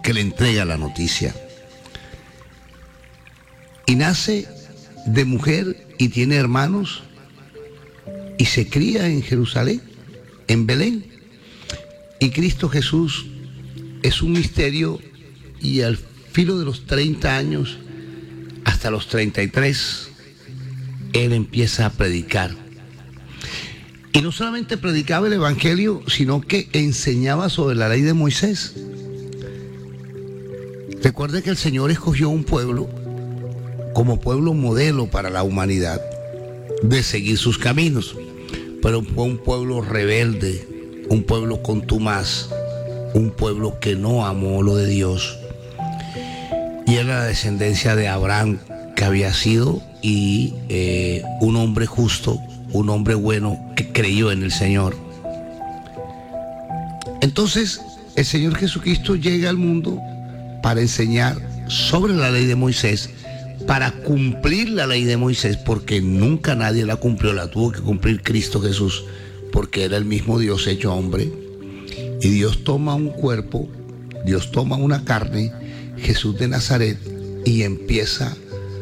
que le entrega la noticia. Y nace de mujer y tiene hermanos y se cría en Jerusalén, en Belén. Y Cristo Jesús es un misterio, y al filo de los 30 años, hasta los 33, Él empieza a predicar. Y no solamente predicaba el Evangelio, sino que enseñaba sobre la ley de Moisés. Recuerde que el Señor escogió un pueblo como pueblo modelo para la humanidad, de seguir sus caminos, pero fue un pueblo rebelde, un pueblo contumaz, un pueblo que no amó lo de Dios. Y era la descendencia de Abraham, que había sido un hombre justo, un hombre bueno, que creyó en el Señor. Entonces el Señor Jesucristo llega al mundo para enseñar sobre la ley de Moisés, para cumplir la ley de Moisés, porque nunca nadie la cumplió, la tuvo que cumplir Cristo Jesús, porque era el mismo Dios hecho hombre. Y Dios toma un cuerpo, Dios toma una carne, Jesús de Nazaret, y empieza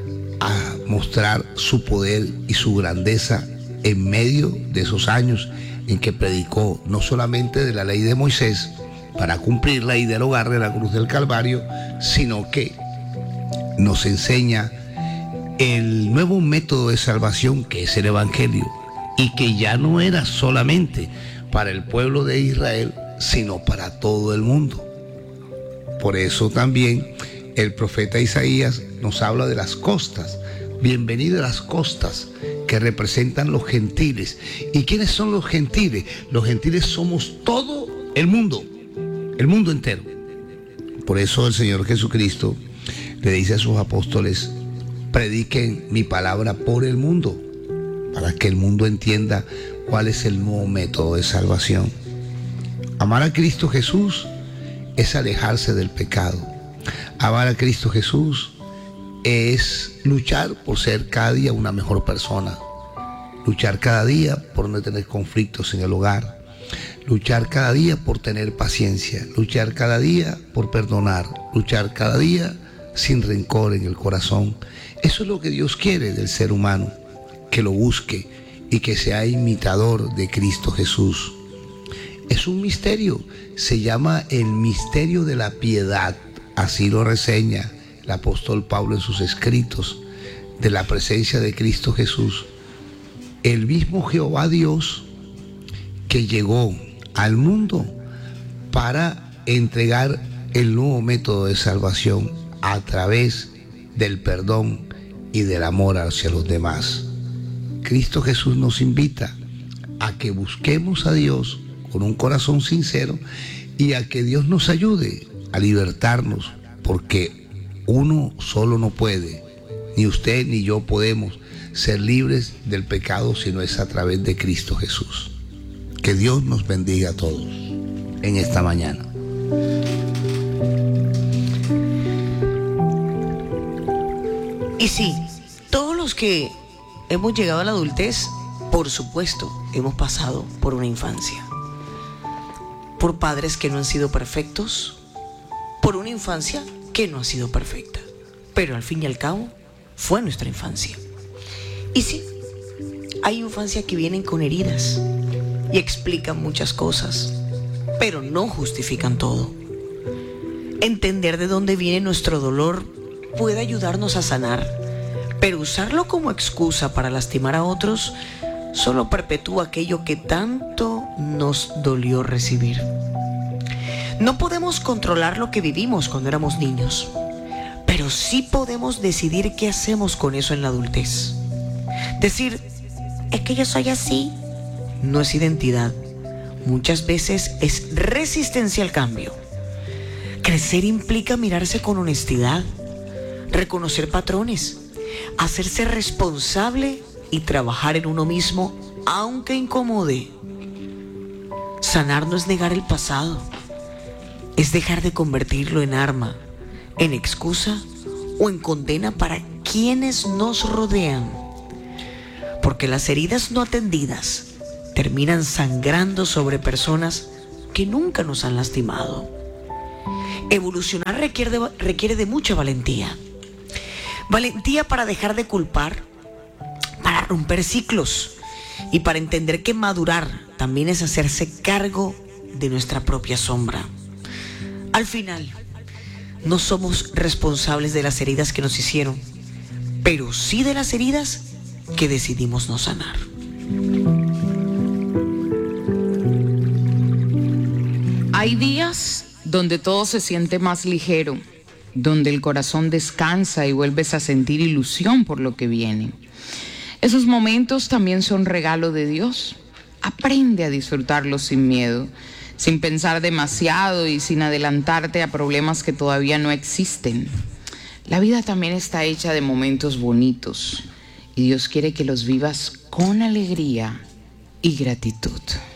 a mostrar su poder y su grandeza en medio de esos años en que predicó no solamente de la ley de Moisés para cumplirla y derogar de la cruz del Calvario, sino que nos enseña el nuevo método de salvación, que es el Evangelio, y que ya no era solamente para el pueblo de Israel, sino para todo el mundo. Por eso también el profeta Isaías nos habla de las costas. Bienvenido a las costas, que representan los gentiles. ¿Y quiénes son los gentiles? Los gentiles somos todo el mundo entero. Por eso el Señor Jesucristo le dice a sus apóstoles: prediquen mi palabra por el mundo, para que el mundo entienda cuál es el nuevo método de salvación. Amar a Cristo Jesús es alejarse del pecado. Amar a Cristo Jesús es luchar por ser cada día una mejor persona, luchar cada día por no tener conflictos en el hogar, luchar cada día por tener paciencia, luchar cada día por perdonar, luchar cada día sin rencor en el corazón. Eso es lo que Dios quiere del ser humano, que lo busque y que sea imitador de Cristo Jesús. Es un misterio, se llama el misterio de la piedad, así lo reseña el apóstol Pablo en sus escritos, de la presencia de Cristo Jesús. El mismo Jehová Dios que llegó al mundo para entregar el nuevo método de salvación a través del perdón y del amor hacia los demás. Cristo Jesús nos invita a que busquemos a Dios con un corazón sincero y a que Dios nos ayude a libertarnos, porque uno solo no puede, ni usted ni yo podemos ser libres del pecado si no es a través de Cristo Jesús. Que Dios nos bendiga a todos en esta mañana. Y sí, todos los que hemos llegado a la adultez, por supuesto, hemos pasado por una infancia, por padres que no han sido perfectos, por una infancia que no ha sido perfecta, pero al fin y al cabo fue nuestra infancia. Y sí, hay infancia que vienen con heridas y explican muchas cosas, pero no justifican todo. Entender de dónde viene nuestro dolor puede ayudarnos a sanar, pero usarlo como excusa para lastimar a otros solo perpetúa aquello que tanto nos dolió recibir. No podemos controlar lo que vivimos cuando éramos niños, pero sí podemos decidir qué hacemos con eso en la adultez. Decir, es que yo soy así, no es identidad. Muchas veces es resistencia al cambio. Crecer implica mirarse con honestidad, reconocer patrones, hacerse responsable y trabajar en uno mismo, aunque incomode. Sanar no es negar el pasado, es dejar de convertirlo en arma, en excusa o en condena para quienes nos rodean. Porque las heridas no atendidas terminan sangrando sobre personas que nunca nos han lastimado. Evolucionar requiere de mucha valentía. Valentía para dejar de culpar, para romper ciclos y para entender que madurar también es hacerse cargo de nuestra propia sombra. Al final, no somos responsables de las heridas que nos hicieron, pero sí de las heridas que decidimos no sanar. Hay días donde todo se siente más ligero, donde el corazón descansa y vuelves a sentir ilusión por lo que viene. Esos momentos también son regalo de Dios. Aprende a disfrutarlos sin miedo, sin pensar demasiado y sin adelantarte a problemas que todavía no existen. La vida también está hecha de momentos bonitos y Dios quiere que los vivas con alegría y gratitud.